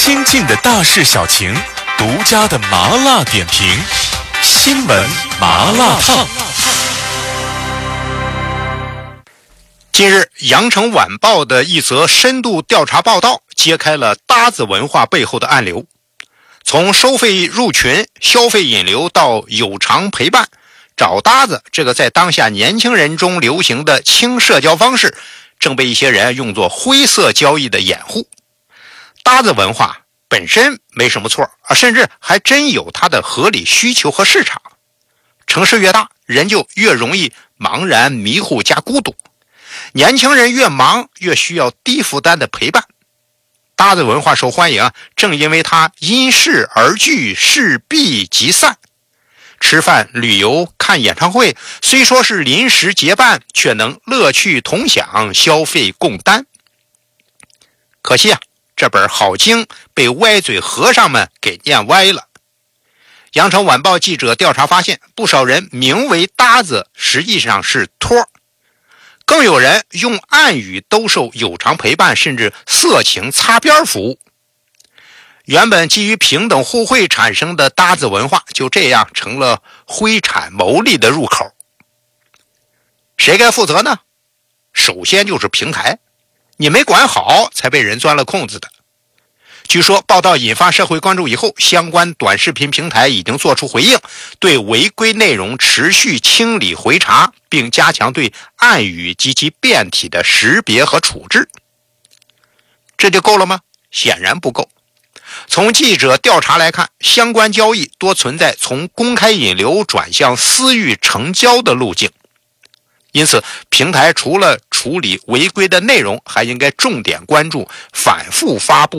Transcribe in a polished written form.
亲近的大事小情，独家的麻辣点评，新闻麻辣烫。 近日，羊城晚报的一则深度调查报道揭开了搭子文化背后的暗流。从收费入群、消费引流到有偿陪伴，找搭子这个在当下年轻人中流行的轻社交方式，正被一些人用作灰色交易的掩护。搭子文化本身没什么错，甚至还真有它的合理需求和市场。城市越大，人就越容易茫然、迷糊加孤独。年轻人越忙，越需要低负担的陪伴。搭子文化受欢迎，正因为它因势而聚，势必即散。吃饭、旅游、看演唱会，虽说是临时结伴，却能乐趣同享，消费共担。可惜这本好经被歪嘴和尚们给念歪了。羊城晚报记者调查发现，不少人名为搭子，实际上是托。更有人用暗语兜售有偿陪伴，甚至色情擦边服务。原本基于平等互惠产生的搭子文化，就这样成了灰产牟利的入口。谁该负责呢？首先就是平台，你没管好，才被人钻了空子的。据说报道引发社会关注以后，相关短视频平台已经做出回应，对违规内容持续清理回查，并加强对暗语及其变体的识别和处置。这就够了吗？显然不够。从记者调查来看，相关交易多存在从公开引流转向私域成交的路径。因此，平台除了处理违规的内容，还应该重点关注反复发布